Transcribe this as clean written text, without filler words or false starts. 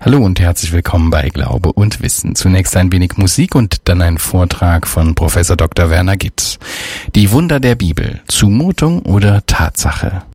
Hallo und herzlich willkommen bei Glaube und Wissen. Zunächst ein wenig Musik und dann ein Vortrag von Professor Dr. Werner Gips. Die Wunder der Bibel, Zumutung oder Tatsache?